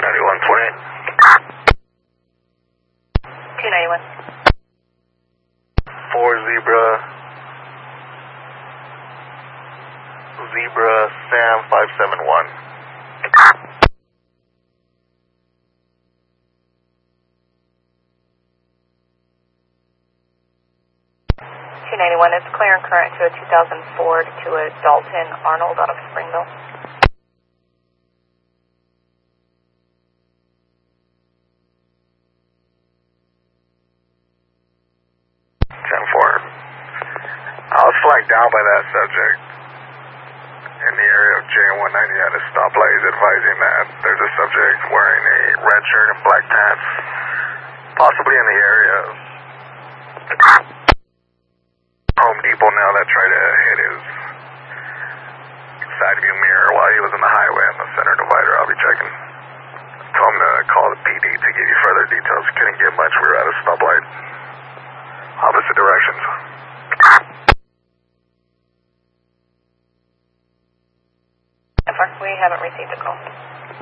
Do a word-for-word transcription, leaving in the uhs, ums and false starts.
ninety-one twenty. two ninety-one. four Zebra. Zebra Sam five seven one. two ninety-one is clear and current to a two thousand Ford to a Dalton Arnold out of Springville. ten four. I was flagged down by that subject in the area of J one ninety at a stoplight. He's advising that there's a subject wearing a red shirt and black pants, possibly in the area of Home Depot now, that tried to hit his side view mirror while he was in the highway on the center divider. I'll be checking. Told him to call the P D to give you further details. Couldn't get much. We were at a stoplight. Opposite directions. We haven't received a call.